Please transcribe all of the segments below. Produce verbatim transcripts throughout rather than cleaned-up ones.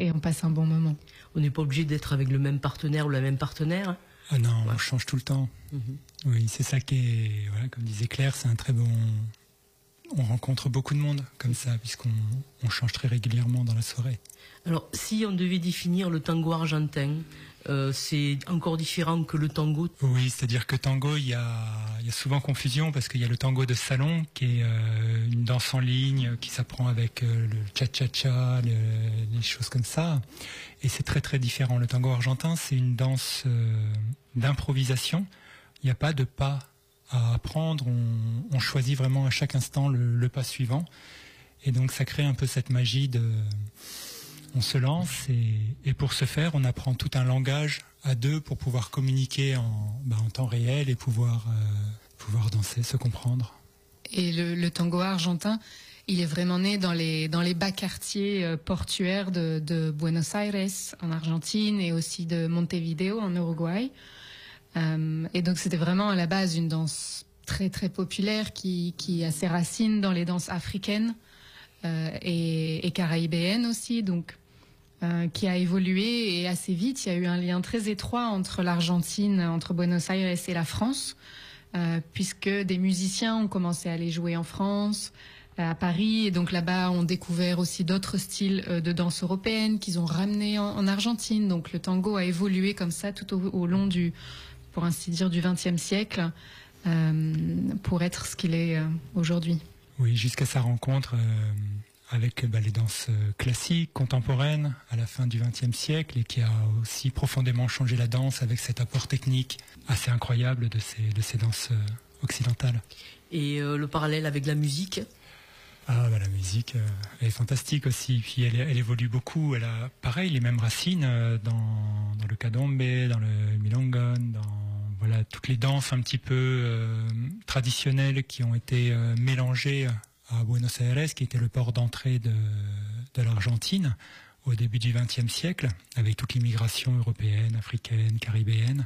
et on passe un bon moment. On n'est pas obligé d'être avec le même partenaire ou la même partenaire. Ah non, ouais. On change tout le temps. Mm-hmm. Oui, c'est ça qui est, voilà, comme disait Claire, c'est un très bon... On rencontre beaucoup de monde comme ça, puisqu'on on change très régulièrement dans la soirée. Alors, si on devait définir le tango argentin, euh, c'est encore différent que le tango. Oui, c'est-à-dire que tango, il y a, il y a souvent confusion, parce qu'il y a le tango de salon, qui est euh, une danse en ligne, qui s'apprend avec euh, le cha-cha-cha, le, les choses comme ça. Et c'est très très différent. Le tango argentin, c'est une danse euh, d'improvisation. Il n'y a pas de pas à apprendre, on, on choisit vraiment à chaque instant le, le pas suivant, et donc ça crée un peu cette magie de, on se lance, et, et pour ce faire, on apprend tout un langage à deux pour pouvoir communiquer en, bah, en temps réel et pouvoir, euh, pouvoir danser, se comprendre. Et le, le tango argentin, il est vraiment né dans les, dans les bas quartiers euh, portuaires de, de Buenos Aires en Argentine et aussi de Montevideo en Uruguay. Euh, et donc c'était vraiment à la base une danse très très populaire qui, qui a ses racines dans les danses africaines euh, et, et caraïbéennes aussi, donc euh, qui a évolué, et assez vite il y a eu un lien très étroit entre l'Argentine, entre Buenos Aires et la France, euh, puisque des musiciens ont commencé à aller jouer en France, à Paris, et donc là-bas on découvert aussi d'autres styles de danse européenne qu'ils ont ramenés en, en Argentine. Donc le tango a évolué comme ça tout au, au long du, pour ainsi dire, du vingtième siècle, euh, pour être ce qu'il est euh, aujourd'hui. Oui, jusqu'à sa rencontre euh, avec bah, les danses classiques, contemporaines, à la fin du vingtième siècle, et qui a aussi profondément changé la danse avec cet apport technique assez incroyable de ces, de ces danses euh, occidentales. Et euh, le parallèle avec la musique? Ah, bah, la musique, euh, elle est fantastique aussi. Puis elle, elle évolue beaucoup. Elle a, pareil, les mêmes racines euh, dans, dans le candombe, dans le milonga, dans voilà toutes les danses un petit peu euh, traditionnelles qui ont été euh, mélangées à Buenos Aires, qui était le port d'entrée de, de l'Argentine au début du vingtième siècle, avec toute l'immigration européenne, africaine, caribéenne.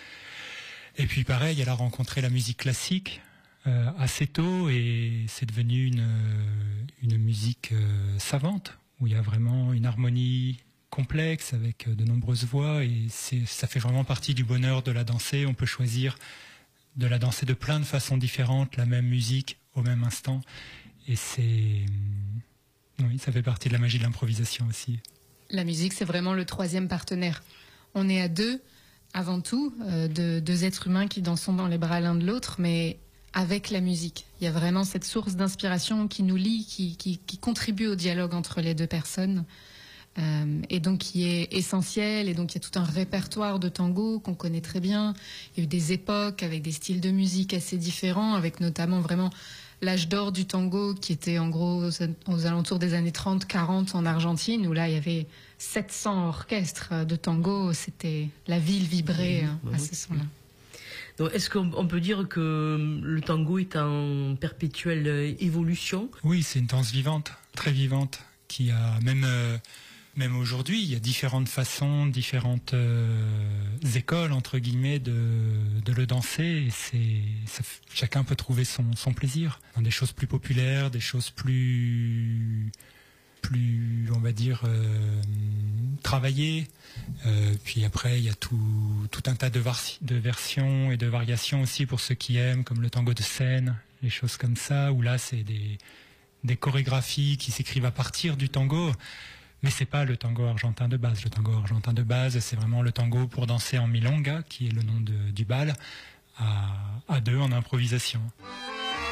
Et puis pareil, elle a rencontré la musique classique Euh, assez tôt, et c'est devenu une, une musique euh, savante, où il y a vraiment une harmonie complexe avec de nombreuses voix, et c'est, ça fait vraiment partie du bonheur de la danser. On peut choisir de la danser de plein de façons différentes, la même musique au même instant, et c'est, oui, ça fait partie de la magie de l'improvisation aussi. La musique, c'est vraiment le troisième partenaire. On est à deux, avant tout, euh, de, deux êtres humains qui dansons dans les bras l'un de l'autre, mais avec la musique. Il y a vraiment cette source d'inspiration qui nous lie, qui, qui, qui contribue au dialogue entre les deux personnes, euh, et donc qui est essentiel. Et donc il y a tout un répertoire de tango qu'on connaît très bien. Il y a eu des époques avec des styles de musique assez différents, avec notamment vraiment l'âge d'or du tango qui était en gros aux, aux alentours des années trente quarante en Argentine, où là il y avait sept cents orchestres de tango. C'était, la ville vibrait oui, oui, à ce son-là. Donc, est-ce qu'on peut dire que le tango est en perpétuelle évolution? Oui, c'est une danse vivante, très vivante, qui a même euh, même aujourd'hui, il y a différentes façons, différentes euh, écoles entre guillemets de de le danser, et c'est ça, chacun peut trouver son son plaisir dans des choses plus populaires, des choses plus plus, on va dire, euh, travaillées. Euh, puis après, il y a tout, tout un tas de, var- de versions et de variations aussi pour ceux qui aiment, comme le tango de scène, les choses comme ça, où là, c'est des, des chorégraphies qui s'écrivent à partir du tango. Mais c'est pas le tango argentin de base. Le tango argentin de base, c'est vraiment le tango pour danser en milonga, qui est le nom de, du bal, à, à deux en improvisation.